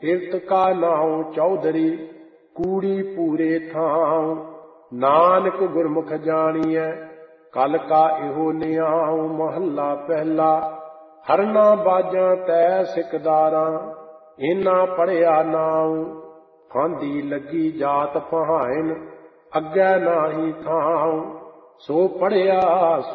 इरत का नाउ चौधरी कूड़ी पूरे थाउ। नानक गुरमुख जानिए कल का इहो नियाऊ। महला पहला। हरना बाजा तै सिकदारा इना पढ़िया नाऊ। फांदी लगी जात पहायन अग्गै नाही थाऊ। सो पढ़िया